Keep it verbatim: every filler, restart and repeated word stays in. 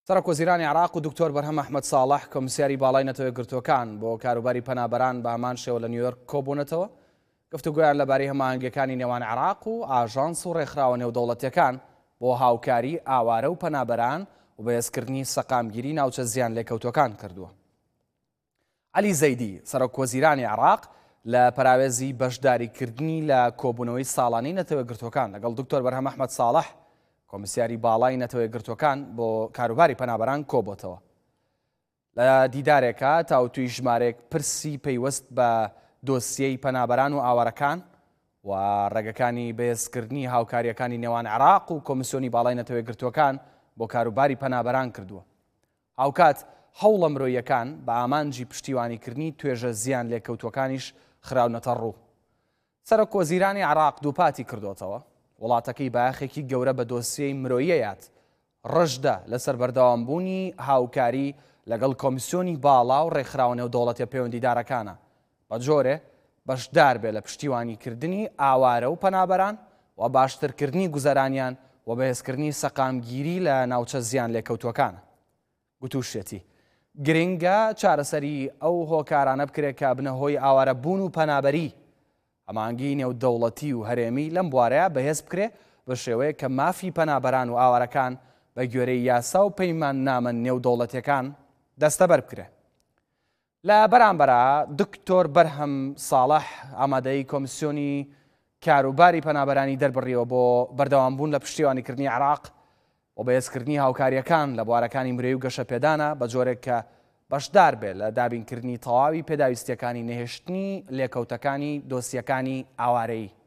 سەرۆکوەزیرانی عێراق و دکتۆر بەرهەم ئەحمەد ساڵح کۆمسیاری باڵای نەتەوەی گرتوەکان بۆ کاروباری پەنابەران بە هەمان شێوە لە نیویۆرک کۆبوونەتەوە گفتوگویان لەبارەی هەماهەنگیەکانی نێوان عێراق و ئاژانس و ڕێکخراوە نێودەوڵەتیەکان بۆ هاوکاری ئاوارە و پەنابەران و بەهێزکردنی سەقامگیری ناوچە زیان لێکەوتوەکان کردووە. عەلی زەیدی سەرۆکوەزیرانی عێراق لە پەراوێزی بەشداریکردنی لە کۆبوونەوەی ساڵانەی نەتەوەی گرتوەکان لەگەڵ دکتۆر بەرهەم ئەحمەد ساڵح کۆمسیاری باڵای نەتەوەی گرتوەکان بۆ کاروباری پەنابەران کۆبووەتەوە. لە دیدارێکە تاوتوی ژمارەیەک پرسی پەیوەست بە دۆسیەی پەنابەران و ئاوارەکان و ڕێگەکانی بەهێزکردنی هاوکاریەکانی نێوان عێراق و کۆمیسیۆنی باڵای نەتەوەی گرتوەکان بۆ کاروباری پەنابەران کردووە. هاوکات هەوڵە مرۆییەکان بە ئامانجی پشتیوانیکردنی توێژە زیان لێکەوتوەکانیش خراونەتە ڕوو. سەرۆکوەزیرانی عێراق دووپاتی کردوتەوە. وڵاتەکەی بایەخێکی گەورە بە دۆسیەی مرۆییەیات ڕژدە لەسەر بەردەوامبوونی هاوکاری لەگەڵ کۆمیسیۆنی باڵا و ڕێکخراوە نێودەوڵەتیە پەیوەندیدارەکانە بە جۆرێ بەشدار بێ لە پشتیوانیکردنی ئاوارە و پەنابەران و باشترکردنی گوزەرانیان و بەهێزکردنی سەقامگیری لە ناوچە زیان لێکەوتوەکانە. گوتوشێتی گرنگە چارەسەری ئەو هۆکارانە بکرێت کە بنەهۆی ئاوارەبوون و پەنابەری ئەمانگی نێودەوڵەتی و هەرێمی لەم بوارەیە بەهێز بکرێ بە شێوەیە کە مافی پەنابەران و ئاوارەکان بە گوێرەی یاسا و پەیمان نامە نێودەوڵەتیەکان دەستەبەر بکرێ. لە بەرامبەرە دکتۆر بەرهەم ساڵح ئامادەی کۆمیسیۆنی کاروباری پەنابەرانی دەربڕیەوە بۆ بەردەوامبوون لە پشتیوانیکردنی عێراق و بەهێزکردنی هاوکاریەکان لە بوارەکانی مرۆیی و گەشەپێدانە بە جۆرێک کە بەشدار بێت لە دابینکردنی تەواوی پێداویستیەکانی نەهێشتنی لێکەوتەکانی دۆسیەکانی ئاوارەیی.